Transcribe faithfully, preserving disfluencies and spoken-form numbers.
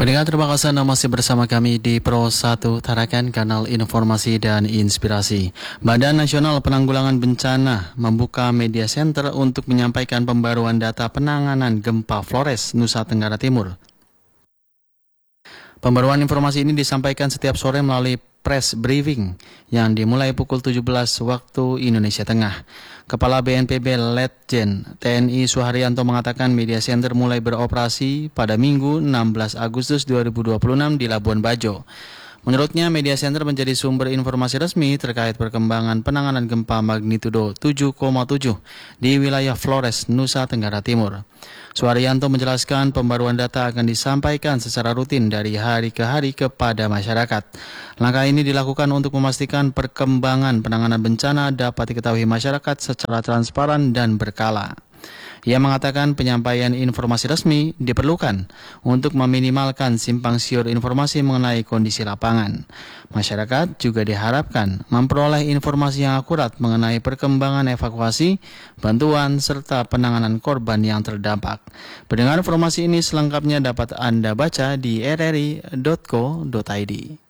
Pendengar, terima kasih Anda masih bersama kami di Pro satu Tarakan, kanal informasi dan inspirasi. Badan Nasional Penanggulangan Bencana membuka media center untuk menyampaikan pembaruan data penanganan gempa Flores, Nusa Tenggara Timur. Pembaruan informasi ini disampaikan setiap sore melalui press briefing yang dimulai pukul tujuh belas waktu Indonesia Tengah. Kepala B N P B Letjen T N I Suharyanto mengatakan media center mulai beroperasi pada Minggu enam belas Agustus dua ribu dua puluh enam di Labuan Bajo. Menurutnya, media center menjadi sumber informasi resmi terkait perkembangan penanganan gempa magnitudo tujuh koma tujuh di wilayah Flores, Nusa Tenggara Timur. Suharyanto menjelaskan pembaruan data akan disampaikan secara rutin dari hari ke hari kepada masyarakat. Langkah ini dilakukan untuk memastikan perkembangan penanganan bencana dapat diketahui masyarakat secara transparan dan berkala. Ia mengatakan penyampaian informasi resmi diperlukan untuk meminimalkan simpang siur informasi mengenai kondisi lapangan. Masyarakat juga diharapkan memperoleh informasi yang akurat mengenai perkembangan evakuasi, bantuan, serta penanganan korban yang terdampak. Pendengar, informasi ini selengkapnya dapat Anda baca di r r i dot co dot i d.